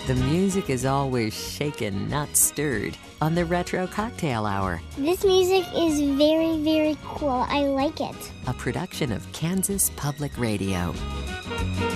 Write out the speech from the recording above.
The music is always shaken, not stirred, on the Retro Cocktail Hour. This music is very, very cool. I like it. A production of Kansas Public Radio.